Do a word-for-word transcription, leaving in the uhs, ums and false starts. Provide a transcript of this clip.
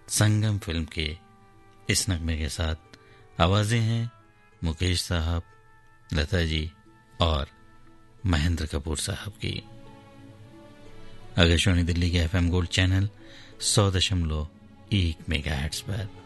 संगम film के इस नगमे के साथ। आवाजें हैं मुकेश साहब, लता जी और महेंद्र कपूर साहब की। आकाशवाणी दिल्ली के एफएम गोल्ड चैनल सौ दशमलव एक मेगाहर्ट्ज पर